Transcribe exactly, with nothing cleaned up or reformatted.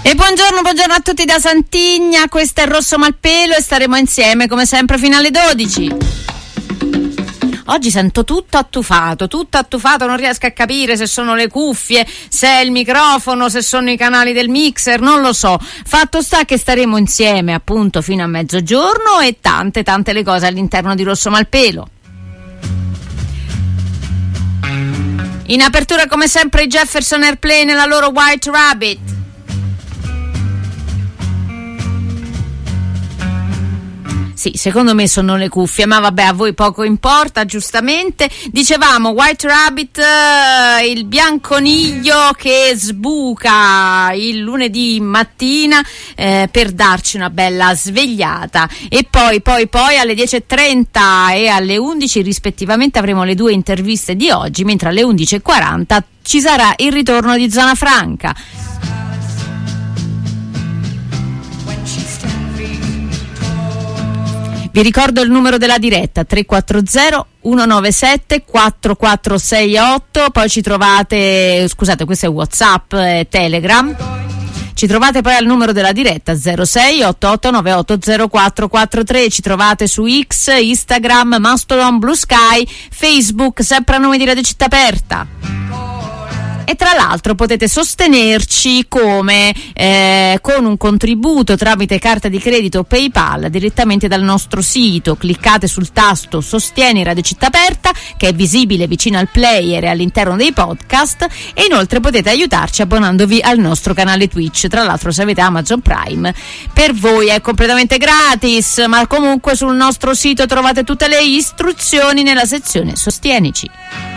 E buongiorno, buongiorno a tutti da Santigna, questo è Rosso Malpelo e staremo insieme come sempre fino alle dodici. Oggi sento tutto attufato, tutto attufato, non riesco a capire se sono le cuffie, se è il microfono, se sono i canali del mixer, non lo so. Fatto sta che staremo insieme appunto fino a mezzogiorno e tante tante le cose all'interno di Rosso Malpelo. In apertura come sempre i Jefferson Airplane e la loro White Rabbit. Sì, secondo me sono le cuffie, ma vabbè, a voi poco importa, giustamente. Dicevamo White Rabbit, eh, il bianconiglio che sbuca il lunedì mattina eh, per darci una bella svegliata. E poi, poi, poi alle dieci e trenta e alle undici rispettivamente avremo le due interviste di oggi, mentre alle undici e quaranta ci sarà il ritorno di Zona Franca. Vi ricordo il numero della diretta tre quattro zero uno nove sette quattro quattro sei otto, poi ci trovate, scusate, questo è WhatsApp e Telegram. Ci trovate poi al numero della diretta zero sei otto otto nove otto zero quattro quattro tre, ci trovate su X, Instagram, Mastodon, Blue Sky, Facebook, sempre a nome di Radio Città Aperta. E tra l'altro potete sostenerci come eh, con un contributo tramite carta di credito o PayPal direttamente dal nostro sito. Cliccate sul tasto Sostieni Radio Città Aperta, che è visibile vicino al player e all'interno dei podcast, e inoltre potete aiutarci abbonandovi al nostro canale Twitch. Tra l'altro, se avete Amazon Prime, per voi è completamente gratis, ma comunque sul nostro sito trovate tutte le istruzioni nella sezione Sostienici.